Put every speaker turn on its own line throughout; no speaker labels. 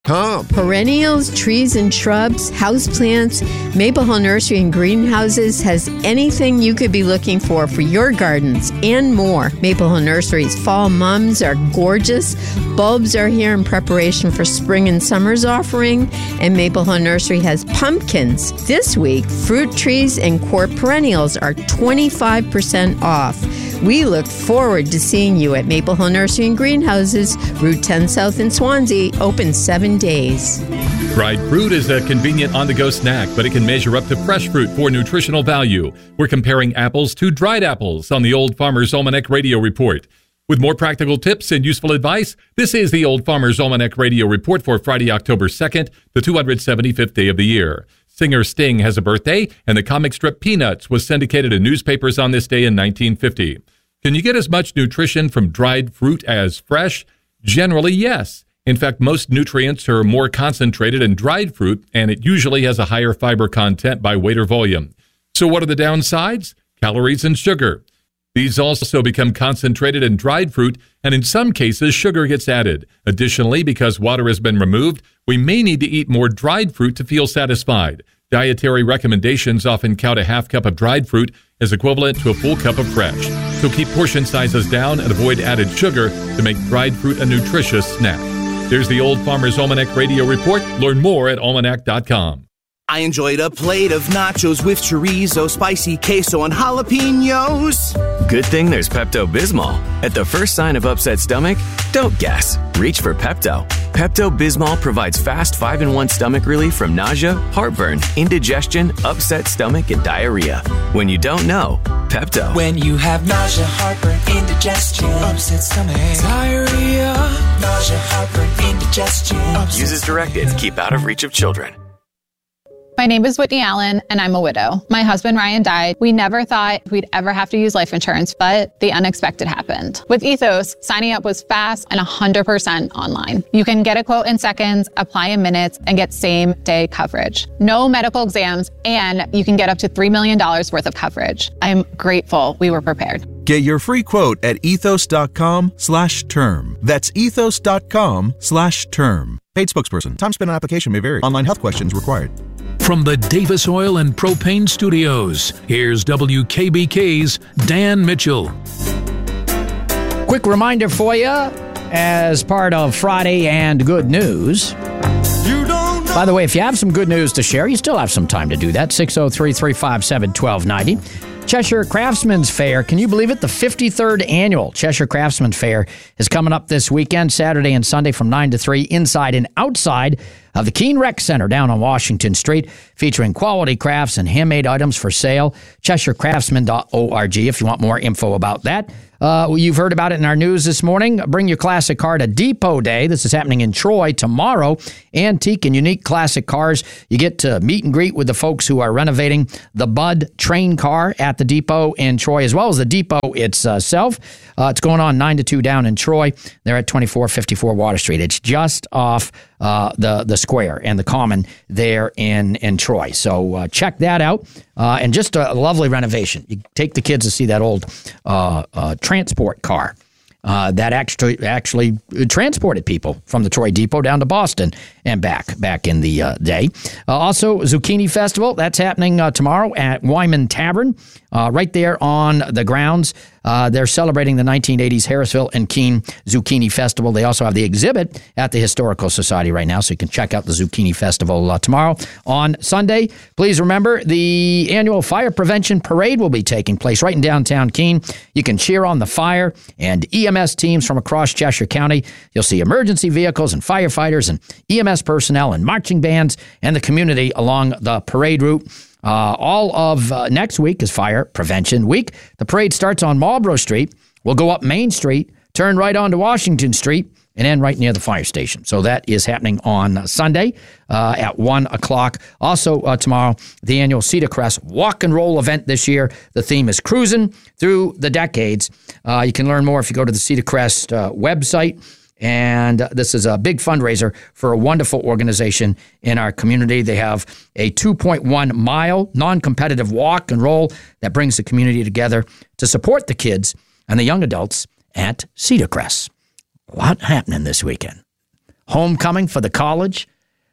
Perennials, trees and shrubs, houseplants, Maple Hill Nursery and Greenhouses has anything you could be looking for your gardens and more. Maple Hill Nursery's fall mums are gorgeous. Bulbs are here in preparation for spring and summer's offering. And Maple Hill Nursery has pumpkins. This week, fruit trees and court perennials are 25% off. We look forward to seeing you at Maple Hill Nursery and Greenhouses, Route 10 South in Swansea, open 7 days.
Dried fruit is a convenient on-the-go snack, but it can measure up to fresh fruit for nutritional value. We're comparing apples to dried apples on the Old Farmer's Almanac Radio Report. With more practical tips and useful advice, this is the Old Farmer's Almanac Radio Report for Friday, October 2nd, the 275th day of the year. Singer Sting has a birthday, and the comic strip Peanuts was syndicated in newspapers on this day in 1950. Can you get as much nutrition from dried fruit as fresh? Generally, yes. In fact, most nutrients are more concentrated in dried fruit, and it usually has a higher fiber content by weight or volume. So what are the downsides? Calories and sugar. These also become concentrated in dried fruit, and in some cases, sugar gets added. Additionally, because water has been removed, we may need to eat more dried fruit to feel satisfied. Dietary recommendations often count a half cup of dried fruit as equivalent to a full cup of fresh. So keep portion sizes down and avoid added sugar to make dried fruit a nutritious snack. There's the Old Farmer's Almanac Radio Report. Learn more at almanac.com.
I enjoyed a plate of nachos with chorizo, spicy queso, and jalapenos.
Good thing there's Pepto-Bismol. At the first sign of upset stomach, don't guess. Reach for Pepto. Pepto-Bismol provides fast 5-in-1 stomach relief from nausea, heartburn, indigestion, upset stomach, and diarrhea. When you don't know, Pepto.
When you have nausea, heartburn, indigestion, upset stomach, diarrhea, nausea, heartburn, indigestion.
Use as directed. Keep out of reach of children.
My name is Whitney Allen, and I'm a widow. My husband, Ryan, died. We never thought we'd ever have to use life insurance, but the unexpected happened. With Ethos, signing up was fast and 100% online. You can get a quote in seconds, apply in minutes, and get same-day coverage. No medical exams, and you can get up to $3 million worth of coverage. I'm grateful we were prepared.
Get your free quote at ethos.com/term. That's ethos.com/term. Paid spokesperson. Time spent on application may vary. Online health questions required.
From the Davis Oil and Propane Studios, here's WKBK's Dan Mitchell.
Quick reminder for you as part of Friday and Good News. By the way, if you have some good news to share, you still have some time to do that. 603-357-1290. Cheshire Craftsman's Fair. Can you believe it? The 53rd annual Cheshire Craftsman Fair is coming up this weekend, Saturday and Sunday from 9 to 3, inside and outside of the Keene Rec Center down on Washington Street, featuring quality crafts and handmade items for sale. CheshireCraftsman.org if you want more info about that. You've heard about it in our news this morning. Bring your classic car to Depot Day. This is happening in Troy tomorrow. Antique and unique classic cars. You get to meet and greet with the folks who are renovating the Bud train car at the Depot in Troy, as well as the Depot itself. It's going on 9 to 2 down in Troy. They're at 2454 Water Street. It's just off the square and the common there in Troy. So check that out. And just a lovely renovation. You take the kids to see that old transport car that actually transported people from the Troy Depot down to Boston and back in the day. Also, Zucchini Festival, that's happening tomorrow at Wyman Tavern, right there on the grounds. They're celebrating the 1980s Harrisville and Keene Zucchini Festival. They also have the exhibit at the Historical Society right now, so you can check out the Zucchini Festival tomorrow. On Sunday, please remember the annual Fire Prevention Parade will be taking place right in downtown Keene. You can cheer on the fire and EMS teams from across Cheshire County. You'll see emergency vehicles and firefighters and EMS personnel and marching bands and the community along the parade route. All of next week is Fire Prevention Week. The parade starts on Marlborough Street. We'll go up Main Street, turn right onto Washington Street, and end right near the fire station. So that is happening on Sunday at 1 o'clock. Also tomorrow, the annual Cedar Crest Walk and Roll event this year. The theme is Cruising Through the Decades. You can learn more if you go to the Cedar Crest website. And this is a big fundraiser for a wonderful organization in our community. They have a 2.1-mile non-competitive walk and roll that brings the community together to support the kids and the young adults at Cedar Crest. A lot happening this weekend. homecoming for the college.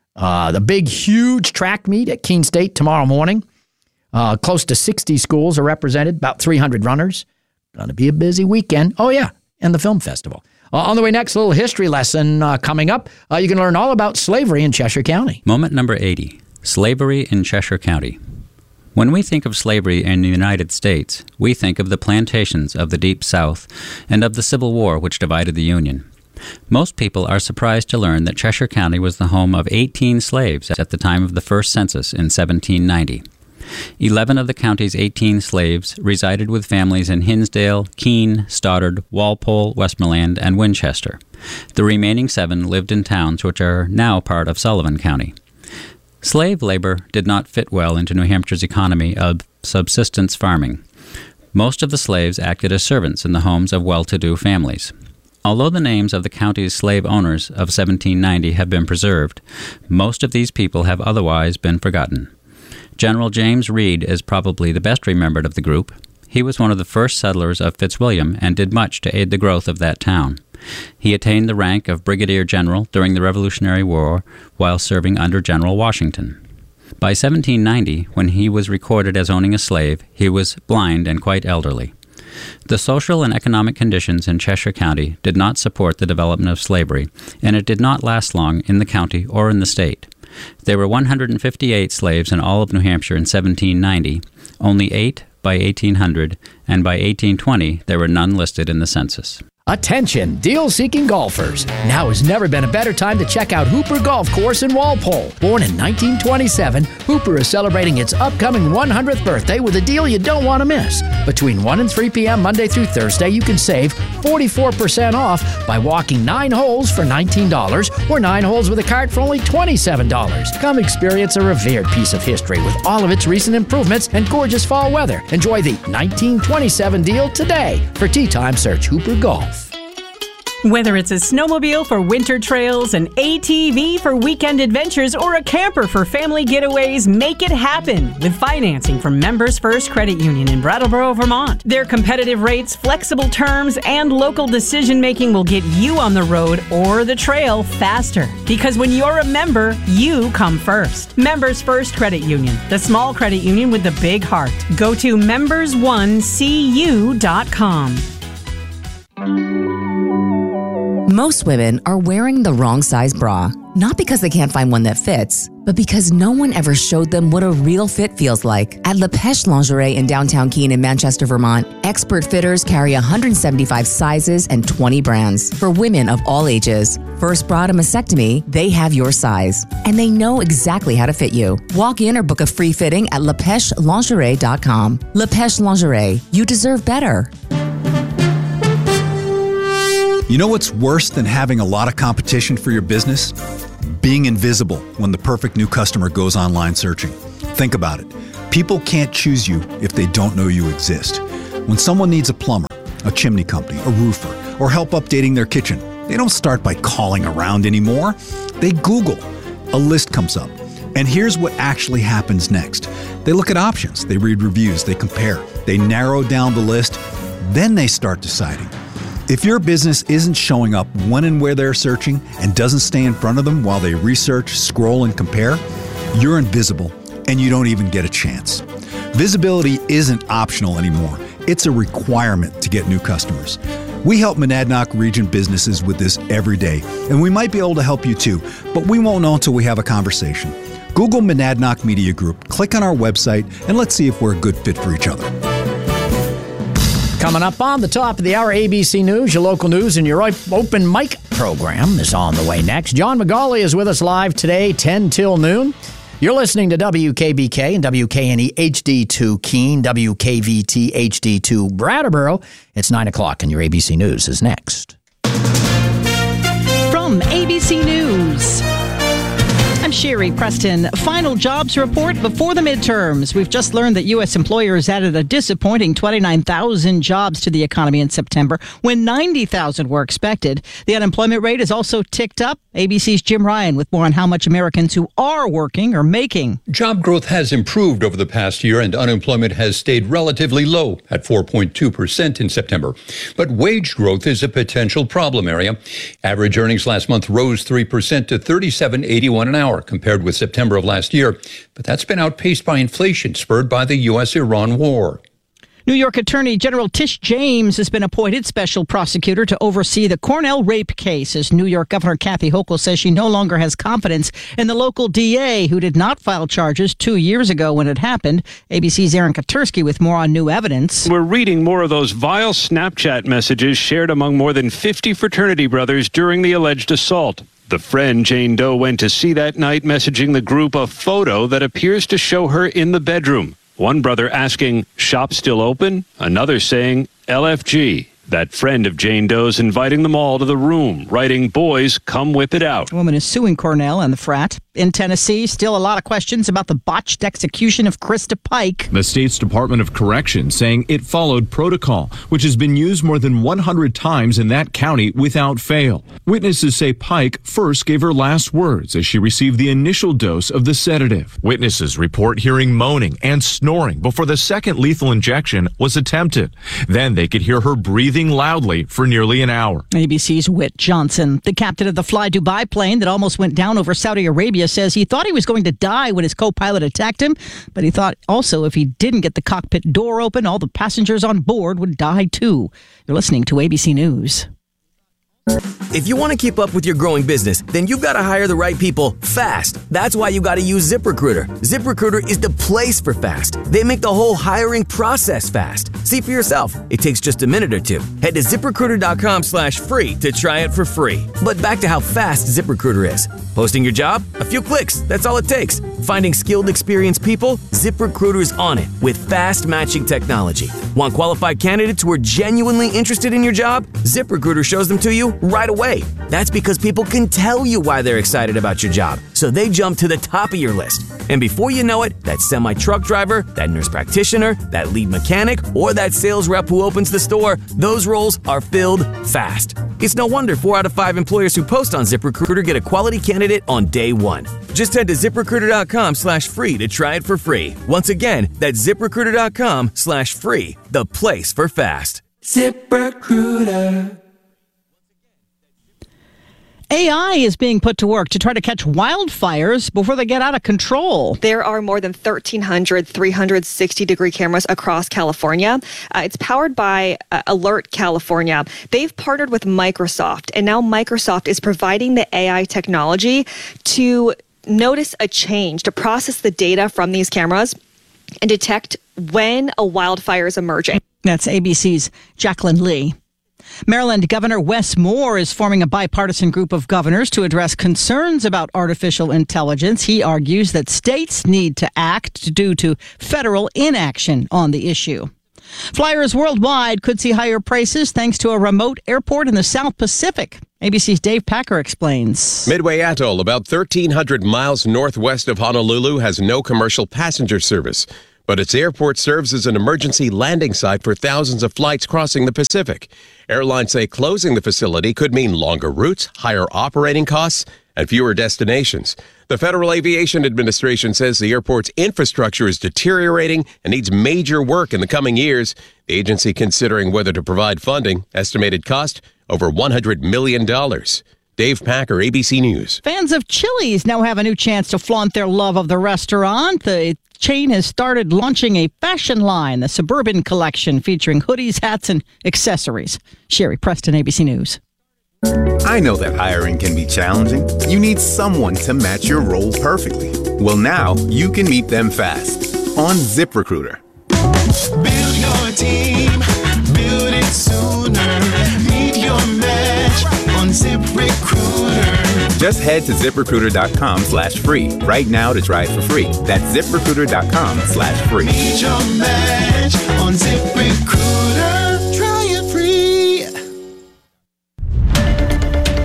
The big, huge track meet at Keene State tomorrow morning. Close to 60 schools are represented, about 300 runners. Going to be a busy weekend. Oh, yeah, and the film festival. On the way next, a little history lesson coming up. You can learn all about slavery in Cheshire County.
Moment number 80, slavery in Cheshire County. When we think of slavery in the United States, we think of the plantations of the Deep South and of the Civil War which divided the Union. Most people are surprised to learn that Cheshire County was the home of 18 slaves at the time of the first census in 1790. 11 of the county's 18 slaves resided with families in Hinsdale, Keene, Stoddard, Walpole, Westmoreland, and Winchester. The remaining 7 lived in towns which are now part of Sullivan County. Slave labor did not fit well into New Hampshire's economy of subsistence farming. Most of the slaves acted as servants in the homes of well-to-do families. Although the names of the county's slave owners of 1790 have been preserved, most of these people have otherwise been forgotten. General James Reed is probably the best remembered of the group. He was one of the first settlers of Fitzwilliam and did much to aid the growth of that town. He attained the rank of brigadier general during the Revolutionary War while serving under General Washington. By 1790, when he was recorded as owning a slave, he was blind and quite elderly. The social and economic conditions in Cheshire County did not support the development of slavery, and it did not last long in the county or in the state. There were 158 slaves in all of New Hampshire in 1790, only 8 by 1800, and by 1820 there were none listed in the census.
Attention, deal-seeking golfers. Now has never been a better time to check out Hooper Golf Course in Walpole. Born in 1927, Hooper is celebrating its upcoming 100th birthday with a deal you don't want to miss. Between 1 and 3 p.m. Monday through Thursday, you can save 44% off by walking 9 holes for $19 or 9 holes with a cart for only $27. Come experience a revered piece of history with all of its recent improvements and gorgeous fall weather. Enjoy the 1927 deal today. For tee time, search Hooper Golf.
Whether it's a snowmobile for winter trails, an ATV for weekend adventures, or a camper for family getaways, make it happen with financing from Members First Credit Union in Brattleboro, Vermont. Their competitive rates, flexible terms, and local decision-making will get you on the road or the trail faster. Because when you're a member, you come first. Members First Credit Union, the small credit union with the big heart. Go to members1cu.com.
Most women are wearing the wrong size bra, not because they can't find one that fits, but because no one ever showed them what a real fit feels like. At LePeche Lingerie in downtown Keene in Manchester, Vermont, expert fitters carry 175 sizes and 20 brands for women of all ages. First bra to mastectomy, they have your size, and they know exactly how to fit you. Walk in or book a free fitting at LePecheLingerie.com. LePeche Lingerie, you deserve better.
You know what's worse than having a lot of competition for your business? Being invisible when the perfect new customer goes online searching. Think about it. People can't choose you if they don't know you exist. When someone needs a plumber, a chimney company, a roofer, or help updating their kitchen, they don't start by calling around anymore. They Google. A list comes up. And here's what actually happens next. They look at options, they read reviews, they compare, they narrow down the list, then they start deciding. If your business isn't showing up when and where they're searching and doesn't stay in front of them while they research, scroll, and compare, you're invisible and you don't even get a chance. Visibility isn't optional anymore. It's a requirement to get new customers. We help Monadnock region businesses with this every day, and we might be able to help you too, but we won't know until we have a conversation. Google Monadnock Media Group, click on our website, and let's see if we're a good fit for each other.
Coming up on the top of the hour, ABC News, your local news, and your open mic program is on the way next. John McGauley is with us live today, 10 till noon. You're listening to WKBK and WKNE HD2 Keene, WKVT HD2 Brattleboro. It's 9 o'clock, and your ABC News is next.
From ABC News, I'm
Sherry Preston. Final jobs report before the midterms. We've just learned that U.S. employers added a disappointing 29,000 jobs to the economy in September when 90,000 were expected. The unemployment rate has also ticked up. ABC's Jim Ryan with more on how much Americans who are working are making.
Job growth has improved over the past year and unemployment has stayed relatively low at 4.2% in September. But wage growth is a potential problem area. Average earnings last month rose 3% to $37.81 an hour compared with September of last year. But that's been outpaced by inflation spurred by the U.S.-Iran war.
New York Attorney General Tish James has been appointed special prosecutor to oversee the Cornell rape case, as New York Governor Kathy Hochul says she no longer has confidence in the local DA, who did not file charges 2 years ago when it happened. ABC's Aaron Katersky with more on new evidence.
We're reading more of those vile Snapchat messages shared among more than 50 fraternity brothers during the alleged assault. The friend Jane Doe went to see that night messaging the group a photo that appears to show her in the bedroom. One brother asking, "Shop still open?" Another saying, "LFG." That friend of Jane Doe's inviting them all to the room, writing, "Boys, come whip it out."
A woman is suing Cornell and the frat. In Tennessee, still a lot of questions about the botched execution of Krista Pike.
The state's Department of Corrections saying it followed protocol, which has been used more than 100 times in that county without fail. Witnesses say Pike first gave her last words as she received the initial dose of the sedative. Witnesses report hearing moaning and snoring before the second lethal injection was attempted. Then they could hear her breathing loudly for nearly an hour.
ABC's Whit Johnson, the captain of the Fly Dubai plane that almost went down over Saudi Arabia, says he thought he was going to die when his co-pilot attacked him, but he thought also if he didn't get the cockpit door open, all the passengers on board would die too. You're listening to ABC News.
If you want to keep up with your growing business, then you've got to hire the right people fast. That's why you got to use ZipRecruiter. ZipRecruiter is the place for fast. They make the whole hiring process fast. See for yourself. It takes just a minute or two. Head to ZipRecruiter.com/free to try it for free. But back to how fast ZipRecruiter is. Posting your job? A few clicks. That's all it takes. Finding skilled, experienced people? ZipRecruiter is on it with fast matching technology. Want qualified candidates who are genuinely interested in your job? ZipRecruiter shows them to you right away. That's because people can tell you why they're excited about your job, so they jump to the top of your list. And before you know it, that semi-truck driver, that nurse practitioner, that lead mechanic, or that sales rep who opens the store, those roles are filled fast. It's no wonder 4 out of 5 employers who post on ZipRecruiter get a quality candidate on day one. Just head to ZipRecruiter.com/free to try it for free. Once again, that's ZipRecruiter.com/free, the place for fast.
ZipRecruiter.
AI is being put to work to try to catch wildfires before they get out of control.
There are more than 1,300 360-degree cameras across California. It's powered by Alert California. They've partnered with Microsoft, and now Microsoft is providing the AI technology to notice a change, to process the data from these cameras and detect when a wildfire is emerging.
That's ABC's Jacqueline Lee. Maryland Governor Wes Moore is forming a bipartisan group of governors to address concerns about artificial intelligence. He argues that states need to act due to federal inaction on the issue. Flyers worldwide could see higher prices thanks to a remote airport in the South Pacific. ABC's Dave Packer explains.
Midway Atoll, about 1,300 miles northwest of Honolulu, has no commercial passenger service. But its airport serves as an emergency landing site for thousands of flights crossing the Pacific. Airlines say closing the facility could mean longer routes, higher operating costs, and fewer destinations. The Federal Aviation Administration says the airport's infrastructure is deteriorating and needs major work in the coming years. The agency considering whether to provide funding. Estimated cost, over $100 million. Dave Packer, ABC News.
Fans of Chili's now have a new chance to flaunt their love of the restaurant. The chain has started launching a fashion line, the Suburban Collection, featuring hoodies, hats, and accessories. Sherry Preston, ABC News.
I know that hiring can be challenging. You need someone to match your role perfectly. Well, now you can meet them fast on ZipRecruiter.
Build your team, build it sooner. Meet your match on ZipRecruiter.
Just head to ZipRecruiter.com/free right now to try it for free. That's ZipRecruiter.com/free.
Meet your match on ZipRecruiter. Try it free.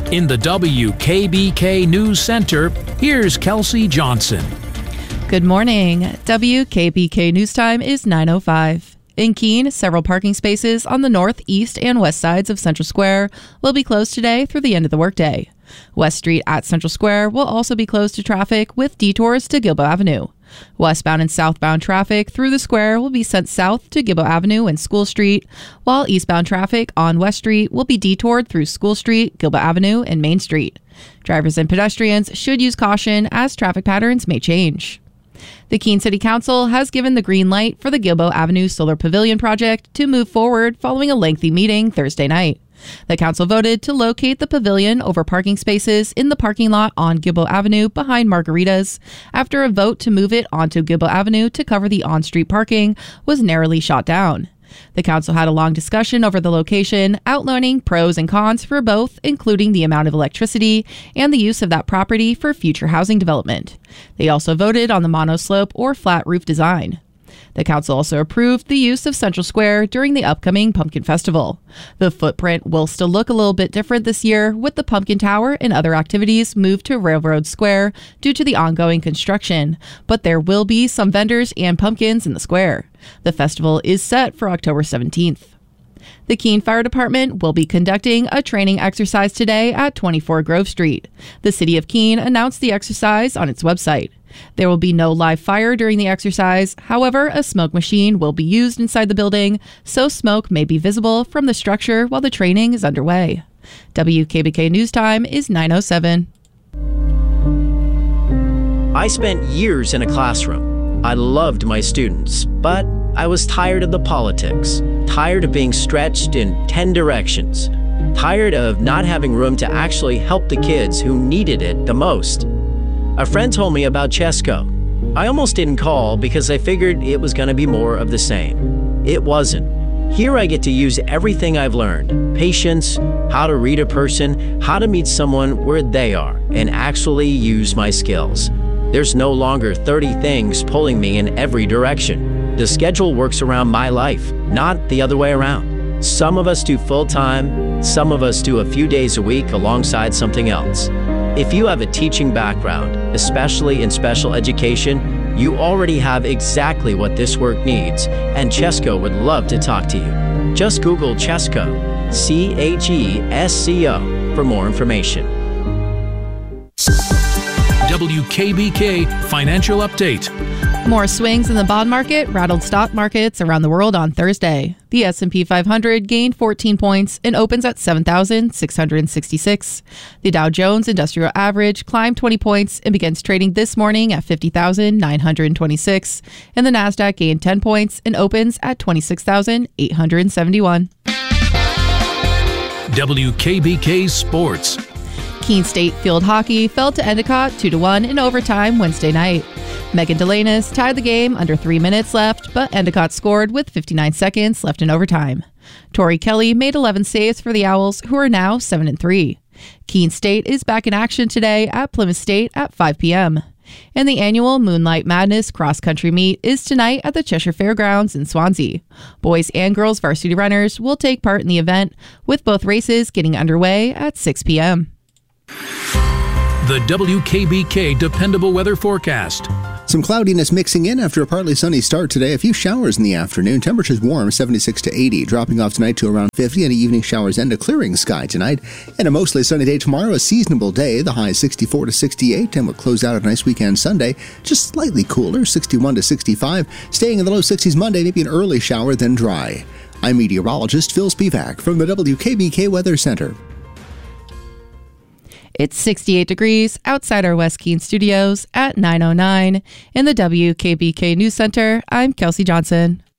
In the WKBK News Center, here's Kelsey Johnson.
Good morning. WKBK News Time is 9:05. In Keene, several parking spaces on the north, east, and west sides of Central Square will be closed today through the end of the workday. West Street at Central Square will also be closed to traffic with detours to Gilboa Avenue. Westbound and southbound traffic through the square will be sent south to Gilboa Avenue and School Street, while eastbound traffic on West Street will be detoured through School Street, Gilboa Avenue, and Main Street. Drivers and pedestrians should use caution as traffic patterns may change. The Keene City Council has given the green light for the Gilboa Avenue Solar Pavilion project to move forward following a lengthy meeting Thursday night. The council voted to locate the pavilion over parking spaces in the parking lot on Gilboa Avenue behind Margaritas after a vote to move it onto Gilboa Avenue to cover the on-street parking was narrowly shot down. The council had a long discussion over the location, outlining pros and cons for both, including the amount of electricity and the use of that property for future housing development. They also voted on the monoslope or flat roof design. The council also approved the use of Central Square during the upcoming Pumpkin Festival. The footprint will still look a little bit different this year, with the Pumpkin Tower and other activities moved to Railroad Square due to the ongoing construction, but there will be some vendors and pumpkins in the square. The festival is set for October 17th. The Keene Fire Department will be conducting a training exercise today at 24 Grove Street. The City of Keene announced the exercise on its website. There will be no live fire during the exercise. However, a smoke machine will be used inside the building, so smoke may be visible from the structure while the training is underway. WKBK News Time is 9:07.
I spent years in a classroom. I loved my students, but I was tired of the politics, tired of being stretched in 10 directions, tired of not having room to actually help the kids who needed it the most. A friend told me about Chesco. I almost didn't call because I figured it was going to be more of the same. It wasn't. Here I get to use everything I've learned: patience, how to read a person, how to meet someone where they are, and actually use my skills. There's no longer 30 things pulling me in every direction. The schedule works around my life, not the other way around. Some of us do full-time, some of us do a few days a week alongside something else. If you have a teaching background, especially in special education, you already have exactly what this work needs, and Chesco would love to talk to you. Just Google Chesco, CHESCO, for more information.
WKBK Financial Update.
More swings in the bond market rattled stock markets around the world on Thursday. The S&P 500 gained 14 points and opens at 7,666. The Dow Jones Industrial Average climbed 20 points and begins trading this morning at 50,926. And the Nasdaq gained 10 points and opens at 26,871.
WKBK Sports.
Keene State field hockey fell to Endicott 2-1 in overtime Wednesday night. Megan Delanis tied the game under 3 minutes left, but Endicott scored with 59 seconds left in overtime. Tori Kelly made 11 saves for the Owls, who are now 7-3. Keene State is back in action today at Plymouth State at 5 p.m. And the annual Moonlight Madness cross-country meet is tonight at the Cheshire Fairgrounds in Swansea. Boys and girls varsity runners will take part in the event, with both races getting underway at 6 p.m.
The WKBK Dependable Weather Forecast.
Some cloudiness mixing in after a partly sunny start today. A few showers in the afternoon. Temperatures warm, 76 to 80. Dropping off tonight to around 50. And evening showers and a clearing sky tonight. And a mostly sunny day tomorrow. A seasonable day. The high 64 to 68. And we'll close out a nice weekend Sunday. Just slightly cooler, 61 to 65. Staying in the low 60s Monday. Maybe an early shower, then dry. I'm meteorologist Phil Spivak from the WKBK Weather Center.
It's 68 degrees outside our West Keene studios at 9:09. In the WKBK News Center, I'm Kelsey Johnson.